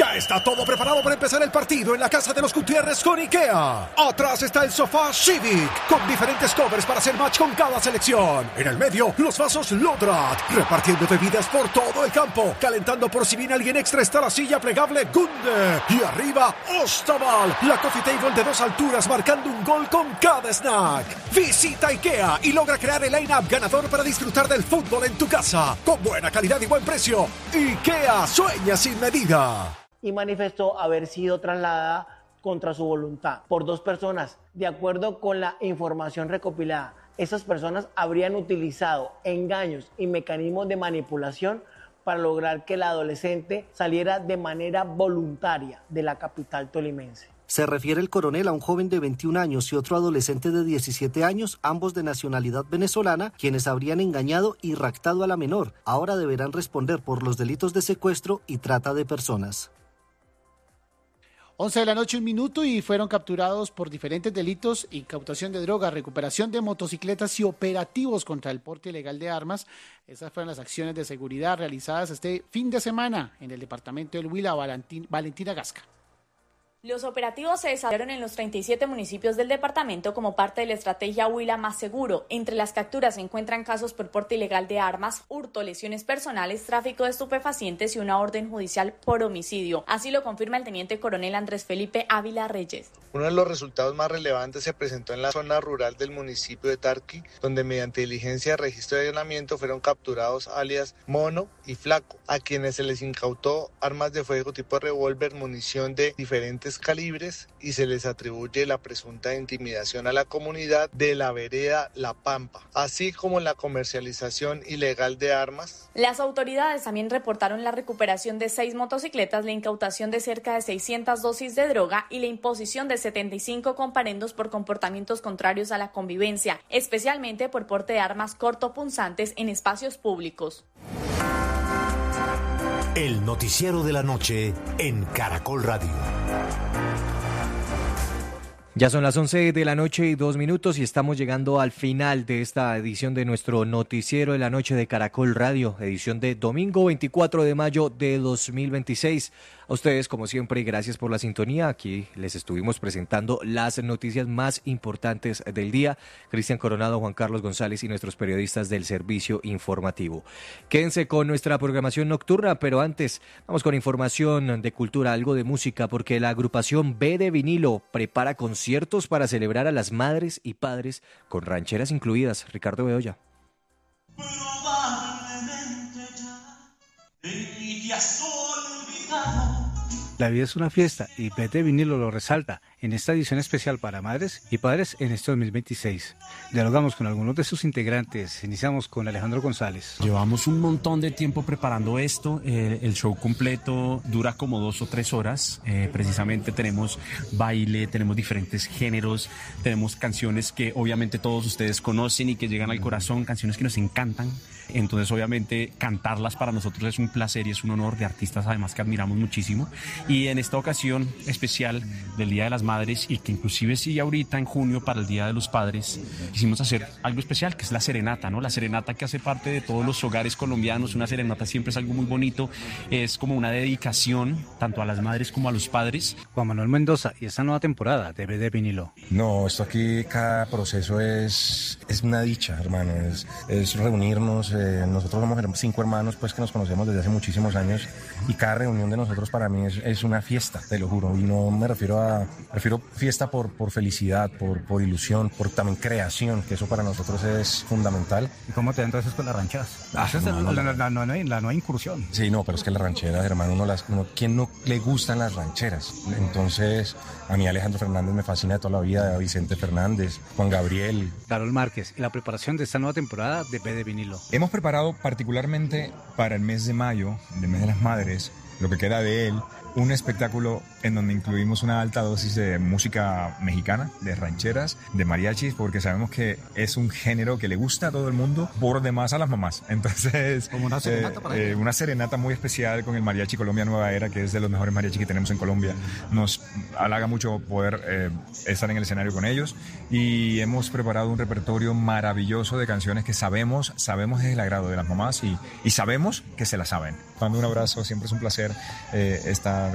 Ya está todo preparado para empezar el partido en la casa de los Gutiérrez con IKEA. Atrás está el sofá Civic, con diferentes covers para hacer match con cada selección. En el medio, los vasos Lodrat, repartiendo bebidas por todo el campo. Calentando por si viene alguien extra está la silla plegable Gunde. Y arriba, Ostaval, la coffee table de 2 alturas marcando un gol con cada snack. Visita IKEA y logra crear el line-up ganador para disfrutar del fútbol en tu casa. Con buena calidad y buen precio. IKEA sueña sin medida. Y manifestó haber sido trasladada contra su voluntad por 2 personas. De acuerdo con la información recopilada, esas personas habrían utilizado engaños y mecanismos de manipulación para lograr que la adolescente saliera de manera voluntaria de la capital tolimense. Se refiere el coronel a un joven de 21 años y otro adolescente de 17 años, ambos de nacionalidad venezolana, quienes habrían engañado y raptado a la menor. Ahora deberán responder por los delitos de secuestro y trata de personas. 11 de la noche, 1 minuto, y fueron capturados por diferentes delitos: incautación de droga, recuperación de motocicletas y operativos contra el porte ilegal de armas. Esas fueron las acciones de seguridad realizadas este fin de semana en el departamento del Huila. Valentina Gasca. Los operativos se desarrollaron en los 37 municipios del departamento como parte de la estrategia Huila Más Seguro. Entre las capturas se encuentran casos por porte ilegal de armas, hurto, lesiones personales, tráfico de estupefacientes y una orden judicial por homicidio. Así lo confirma el teniente coronel Andrés Felipe Ávila Reyes. Uno de los resultados más relevantes se presentó en la zona rural del municipio de Tarqui, donde mediante diligencia de registro de allanamiento fueron capturados alias Mono y Flaco, a quienes se les incautó armas de fuego tipo revólver, munición de diferentes calibres y se les atribuye la presunta intimidación a la comunidad de la vereda La Pampa, así como la comercialización ilegal de armas. Las autoridades también reportaron la recuperación de 6 motocicletas, la incautación de cerca de 600 dosis de droga y la imposición de 75 comparendos por comportamientos contrarios a la convivencia, especialmente por porte de armas cortopunzantes en espacios públicos. El noticiero de la noche en Caracol Radio. Ya son las 11 de la noche y 2 minutos y estamos llegando al final de esta edición de nuestro noticiero de la noche de Caracol Radio, edición de domingo 24 de mayo de 2026. A ustedes, como siempre, gracias por la sintonía. Aquí les estuvimos presentando las noticias más importantes del día. Cristian Coronado, Juan Carlos González y nuestros periodistas del servicio informativo. Quédense con nuestra programación nocturna, pero antes vamos con información de cultura, algo de música, porque la agrupación B de Vinilo prepara conciertos para celebrar a las madres y padres con rancheras incluidas. Ricardo Bedoya. La vida es una fiesta y B de Vinilo lo resalta en esta edición especial para madres y padres en este 2026. Dialogamos con algunos de sus integrantes. Iniciamos con Alejandro González. Llevamos un montón de tiempo preparando esto. El show completo dura como 2 o 3 horas. Precisamente tenemos baile, tenemos diferentes géneros, tenemos canciones que obviamente todos ustedes conocen y que llegan al corazón, canciones que nos encantan. Entonces obviamente cantarlas para nosotros es un placer y es un honor, de artistas además que admiramos muchísimo. Y en esta ocasión especial del Día de las Madres, y que inclusive sigue ahorita en junio para el Día de los Padres, quisimos hacer algo especial, que es la serenata, ¿no? La serenata que hace parte de todos los hogares colombianos. Una serenata siempre es algo muy bonito, es como una dedicación tanto a las madres como a los padres. Juan Manuel Mendoza, y esta nueva temporada de B de Vinilo. No, esto aquí, cada proceso es una dicha, hermano, es reunirnos. Nosotros somos 5 hermanos pues que nos conocemos desde hace muchísimos años, y cada reunión de nosotros para mí es una fiesta, te lo juro, y no me refiero fiesta por felicidad, por ilusión, por también creación, que eso para nosotros es fundamental. ¿Y cómo te entonces con las rancheras? Esa es la nueva incursión. Sí, no, pero es que las rancheras, hermano, ¿quién no le gustan las rancheras? Entonces, a mí Alejandro Fernández me fascina de toda la vida, Vicente Fernández, Juan Gabriel, Carol Márquez, y la preparación de esta nueva temporada de B de Vinilo. Hemos preparado particularmente para el mes de mayo, el mes de las madres, lo que queda de él, un espectáculo en donde incluimos una alta dosis de música mexicana, de rancheras, de mariachis, porque sabemos que es un género que le gusta a todo el mundo, por demás a las mamás. Entonces, como una serenata para ellos. Una serenata muy especial con el Mariachi Colombia Nueva Era, que es de los mejores mariachis que tenemos en Colombia. Nos halaga mucho poder estar en el escenario con ellos, y hemos preparado un repertorio maravilloso de canciones que sabemos es el agrado de las mamás, y sabemos que se las saben. Mando un abrazo, siempre es un placer estar